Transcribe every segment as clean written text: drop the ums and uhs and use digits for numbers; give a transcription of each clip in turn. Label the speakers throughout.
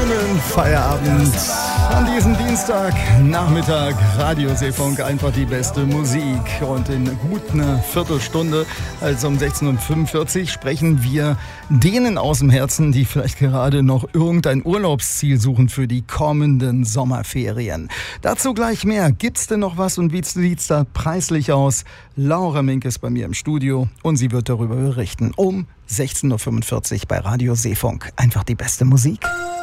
Speaker 1: Schönen Feierabend an diesem Dienstagnachmittag. Radio Seefunk, einfach die beste Musik. Und in gut einer Viertelstunde, also um 16.45 Uhr, sprechen wir denen aus dem Herzen, die vielleicht gerade noch irgendein Urlaubsziel suchen für die kommenden Sommerferien. Dazu gleich mehr. Gibt's denn noch was und wie sieht's da preislich aus? Laura Mink ist bei mir im Studio und sie wird darüber berichten. Um 16.45 Uhr bei Radio Seefunk. Einfach die beste Musik.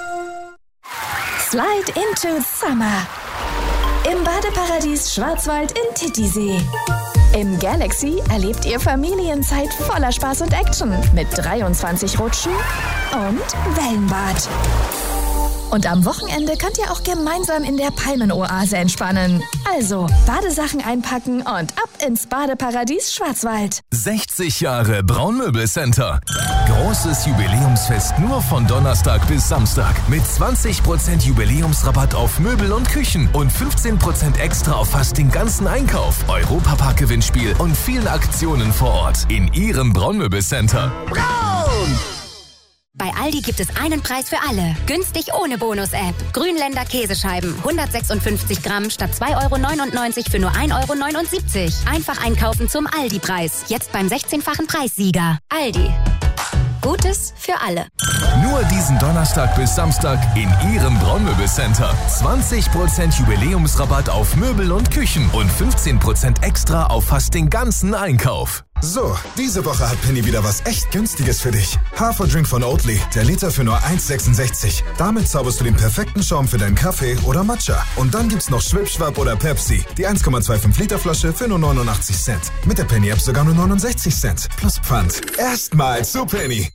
Speaker 2: Slide into Summer. Im Badeparadies Schwarzwald in Titisee. Im Galaxy erlebt ihr Familienzeit voller Spaß und Action mit 23 Rutschen und Wellenbad. Und am Wochenende könnt ihr auch gemeinsam in der Palmenoase entspannen. Also Badesachen einpacken und ab ins Badeparadies Schwarzwald.
Speaker 3: 60 Jahre Braunmöbelcenter. Großes Jubiläumsfest nur von Donnerstag bis Samstag. Mit 20% Jubiläumsrabatt auf Möbel und Küchen und 15% extra auf fast den ganzen Einkauf. Europapark-Gewinnspiel und vielen Aktionen vor Ort in Ihrem Braunmöbelcenter. Braun!
Speaker 4: Bei Aldi gibt es einen Preis für alle. Günstig ohne Bonus-App. Grünländer Käsescheiben. 156 Gramm statt 2,99 € für nur 1,79 €. Einfach einkaufen zum Aldi-Preis. Jetzt beim 16-fachen Preissieger. Aldi. Gutes für alle.
Speaker 3: Nur diesen Donnerstag bis Samstag in Ihrem Braunmöbelcenter. 20% Jubiläumsrabatt auf Möbel und Küchen und 15% extra auf fast den ganzen Einkauf.
Speaker 5: So, diese Woche hat Penny wieder was echt Günstiges für dich. Haferdrink von Oatly, der Liter für nur 1,66. Damit zauberst du den perfekten Schaum für deinen Kaffee oder Matcha. Und dann gibt's noch Schwipschwapp oder Pepsi, die 1,25 Liter Flasche für nur 89 Cent. Mit der Penny-App sogar nur 69 Cent. Plus Pfand. Erstmal zu Penny.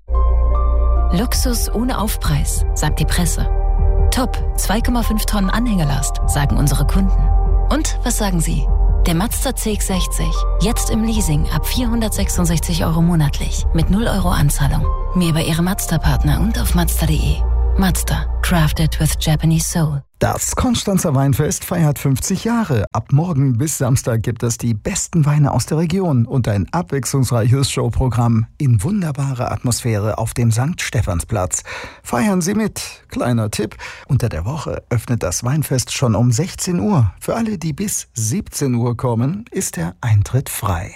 Speaker 6: Luxus ohne Aufpreis, sagt die Presse. Top, 2,5 Tonnen Anhängerlast, sagen unsere Kunden. Und was sagen Sie? Der Mazda CX-60, jetzt im Leasing ab 466 € monatlich, mit 0 € Anzahlung. Mehr bei Ihrem Mazda-Partner und auf Mazda.de. Mazda, crafted with Japanese soul.
Speaker 1: Das Konstanzer Weinfest feiert 50 Jahre. Ab morgen bis Samstag gibt es die besten Weine aus der Region und ein abwechslungsreiches Showprogramm in wunderbarer Atmosphäre auf dem St. Stephansplatz. Feiern Sie mit. Kleiner Tipp: Unter der Woche öffnet das Weinfest schon um 16 Uhr. Für alle, die bis 17 Uhr kommen, ist der Eintritt frei.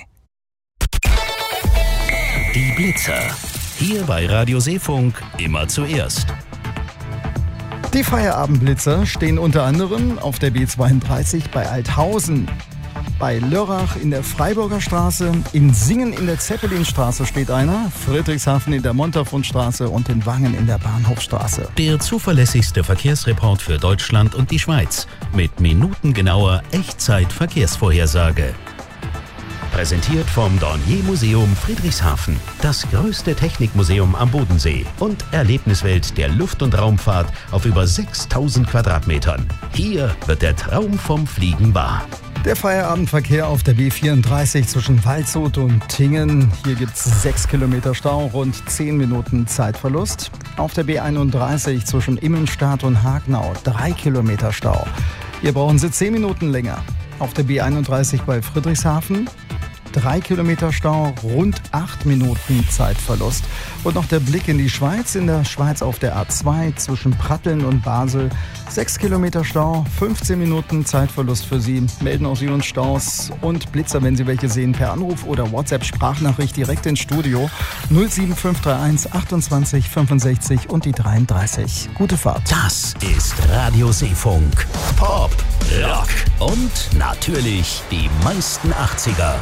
Speaker 7: Die Blitzer. Hier bei Radio Seefunk immer zuerst.
Speaker 1: Die Feierabendblitzer stehen unter anderem auf der B32 bei Althausen, bei Lörrach in der Freiburger Straße, in Singen in der Zeppelinstraße steht einer, Friedrichshafen in der Montafonstraße und in Wangen in der Bahnhofstraße.
Speaker 7: Der zuverlässigste Verkehrsreport für Deutschland und die Schweiz mit minutengenauer Echtzeit-Verkehrsvorhersage. Präsentiert vom Dornier-Museum Friedrichshafen, das größte Technikmuseum am Bodensee und Erlebniswelt der Luft- und Raumfahrt auf über 6000 Quadratmetern. Hier wird der Traum vom Fliegen wahr.
Speaker 1: Der Feierabendverkehr auf der B34 zwischen Waldshut und Tingen. Hier gibt es 6 Kilometer Stau, rund 10 Minuten Zeitverlust. Auf der B31 zwischen Immenstadt und Hagenau 3 Kilometer Stau. Hier brauchen Sie 10 Minuten länger. Auf der B31 bei Friedrichshafen 3 Kilometer Stau, rund 8 Minuten Zeitverlust. Und noch der Blick in die Schweiz. In der Schweiz auf der A2 zwischen Pratteln und Basel 6 Kilometer Stau, 15 Minuten Zeitverlust für Sie. Melden auch Sie uns Staus und Blitzer, wenn Sie welche sehen, per Anruf oder WhatsApp-Sprachnachricht direkt ins Studio. 07531 28 65 und die 33. Gute Fahrt.
Speaker 7: Das ist Radio Seefunk. Pop, Rock und natürlich die meisten 80er.